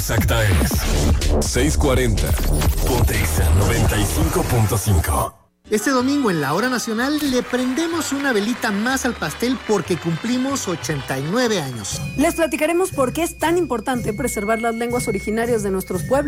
exacta es 6:40. Ponte Exa 95.5. Este domingo en la Hora Nacional le prendemos una velita más al pastel porque cumplimos 89 años. Les platicaremos por qué es tan importante preservar las lenguas originarias de nuestros pueblos.